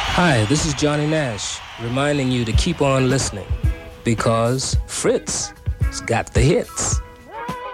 Hi, this is Johnny Nash, reminding you to keep on listening because Fritz's got the hits.